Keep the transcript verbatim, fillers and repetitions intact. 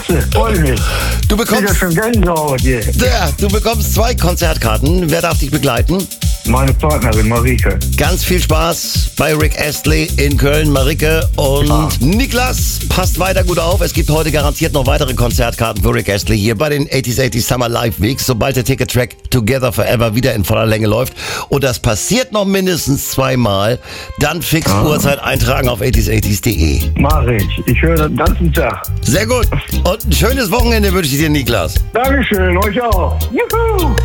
Klasse, freue mich. Du Ich bin ja bekommst, schon Gänsehaut hier. ja, du bekommst zwei Konzertkarten. Wer darf dich begleiten? Meine Partnerin Marike. Ganz viel Spaß bei Rick Astley in Köln, Marike und Ja. Niklas. Passt weiter gut auf. Es gibt heute garantiert noch weitere Konzertkarten für Rick Astley hier bei den achtziger achtzig Summer Live Weeks, sobald der Ticket-Track Together Forever wieder in voller Länge läuft. Und das passiert noch mindestens zweimal. Dann fix Ah. Uhrzeit eintragen auf achtziger achtzig punkt de. Mach ich. Ich höre den ganzen Tag. Sehr gut. Und ein schönes Wochenende wünsche ich dir, Niklas. Dankeschön, euch auch. Juhu!